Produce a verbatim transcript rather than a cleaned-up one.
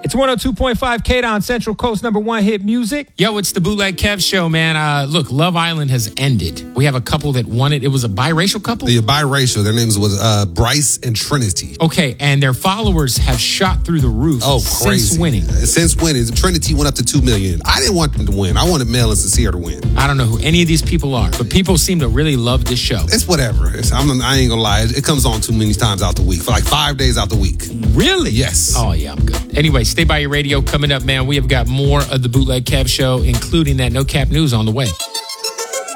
It's one oh two point five K D O N, Central Coast number one hit music. Yo, it's the Bootleg Kev Show, man. Uh, look, Love Island has ended. We have a couple that won it. It was a biracial couple? Yeah, biracial. Their names was uh, Bryce and Trinity. Okay, and their followers have shot through the roof oh, since crazy. winning. Since winning. Trinity went up to two million. I didn't want them to win. I wanted Mel and Sincere to win. I don't know who any of these people are, but people seem to really love this show. It's whatever. It's, I'm, I ain't gonna lie. It comes on too many times out the week. For like five days out the week. Really? Yes. Oh, yeah, I'm good. Anyway, stay by your radio. Coming up, man, we have got more of the Bootleg Kev Show, including that No Cap News on the way.